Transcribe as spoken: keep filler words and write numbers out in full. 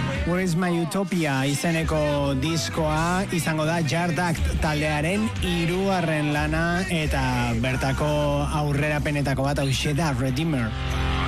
Where is my Utopia izeneko diskoa izango da Yard Act taldearen hirugarren lana eta bertako aurrerapenetako bat hauxe da Redeemer.